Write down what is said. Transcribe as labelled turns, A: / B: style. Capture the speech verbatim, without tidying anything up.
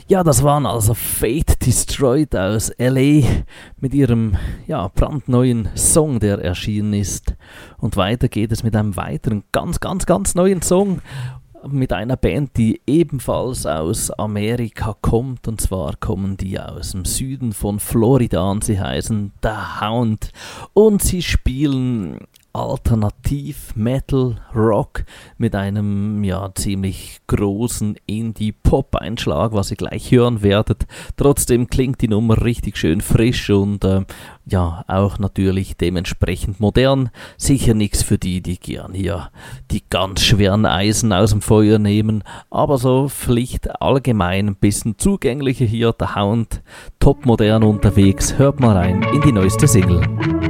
A: Ja, das waren also Fate Destroyed aus L A mit ihrem ja, brandneuen Song, der erschienen ist. Und weiter geht es mit einem weiteren ganz, ganz, ganz neuen Song mit einer Band, die ebenfalls aus Amerika kommt. Und zwar kommen die aus dem Süden von Florida und sie heißen The Hound. Und sie spielen Alternativ, Metal, Rock mit einem ja ziemlich großen Indie-Pop-Einschlag, was ihr gleich hören werdet. Trotzdem klingt die Nummer richtig schön frisch und äh, ja auch natürlich dementsprechend modern. Sicher nichts für die, die gern hier die ganz schweren Eisen aus dem Feuer nehmen, aber so Pflicht allgemein ein bisschen zugänglicher hier. Der Hound, top modern unterwegs. Hört mal rein in die neueste Single.